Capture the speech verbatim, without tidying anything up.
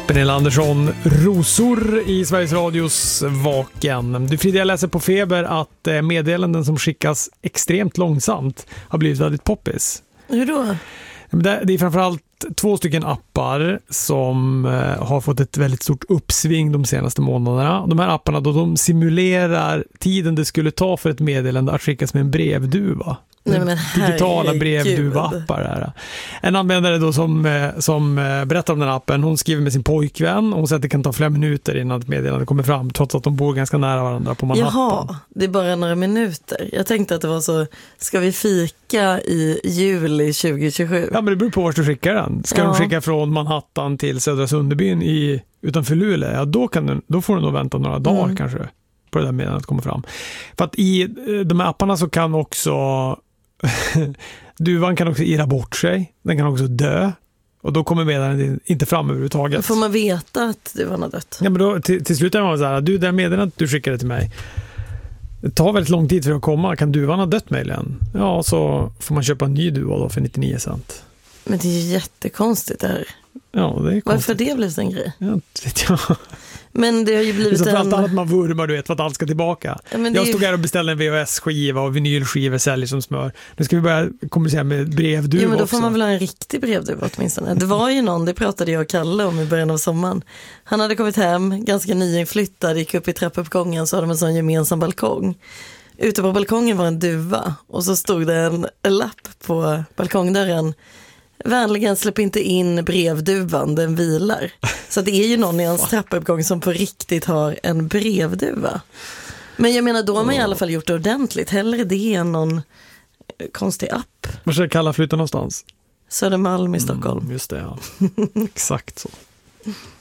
Pernilla Andersson, Rosor i Sveriges Radios Vaken. Du Frida, jag läser på Feber att meddelanden som skickas extremt långsamt har blivit väldigt poppis. Hur då? Det är framförallt två stycken appar som har fått ett väldigt stort uppsving de senaste månaderna. De här apparna då, de simulerar tiden det skulle ta för ett meddelande att skickas med en brevduva. Nej, men digitala brevduva-appar här. En användare då som, som berättar om den appen, hon skriver med sin pojkvän och hon säger att det kan ta flera minuter innan ett meddelande kommer fram, trots att de bor ganska nära varandra på Manhattan. Jaha, det är bara några minuter. Jag tänkte att det var så, ska vi fika i juli tjugo tjugosju? Ja, men det beror på var du skickar den. Ska ja. de skicka från Manhattan till Södra Sunderbyn i, utanför Luleå, ja, då, kan du, då får du nog vänta några dagar mm. kanske på det där meddelandet kommer fram. För att i de här apparna så kan också duvan kan också irra bort sig. Den kan också dö. Och då kommer meddelandet inte fram överhuvudtaget. Får man veta att duvan har dött? Ja, men då, till, till slut är man så här, du, det meddelandet du skickade till mig, det tar väldigt lång tid för att komma. Kan duvan ha dött möjligen? Ja, så får man köpa en ny duva då för nittionio cent. Men det är ju jättekonstigt det här. Ja, det är konstigt. Varför det blivit en grej? Ja, vet jag. Men det har ju blivit det är så en... att man vurmar, du vet, för att allt ska tillbaka. Ja, jag stod här och beställde en V H S-skiva och vinylskivor säljer som smör. Nu ska vi börja kommunicera med brevduva. Ja, men då också. får man väl ha en riktig brevduva åtminstone. Det var ju någon, det pratade jag och Kalle om i början av sommaren. Han hade kommit hem, ganska nyinflyttad, gick upp i trappuppgången, så hade de en sån gemensam balkong. Ute på balkongen var en duva och så stod det en lapp på balkongdörren. Vänligen släpp inte in brevduvan, den vilar. Så det är ju någon i hans trappuppgång som på riktigt har en brevduva. Men jag menar, då har man i alla fall gjort det ordentligt. Hellre det än någon konstig app. Var ska jag kalla flytta någonstans? Södermalm i Stockholm. Mm, just det, ja. Exakt så.